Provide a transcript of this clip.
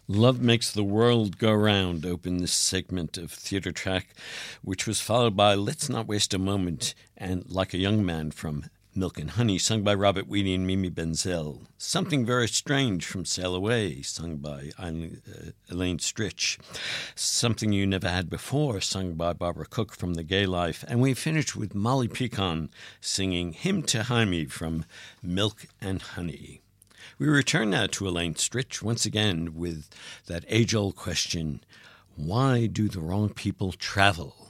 Love Makes the World Go Round opened this segment of Theatre Track, which was followed by Let's Not Waste a Moment and Like a Young Man from Milk and Honey, sung by Robert Weedy and Mimi Benzel. Something Very Strange from Sail Away, sung by Elaine Stritch. Something You Never Had Before, sung by Barbara Cook from The Gay Life. And we finished with Molly Picon singing Hymn to Jaime from Milk and Honey. We return now to Elaine Stritch once again with that age-old question, why do the wrong people travel?